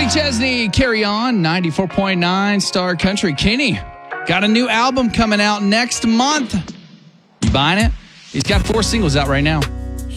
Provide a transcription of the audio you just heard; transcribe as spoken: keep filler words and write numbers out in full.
Chesney, Carry On, ninety-four point nine Star Country. Kenny got a new album coming out next month. You buying it? He's got four singles out right now.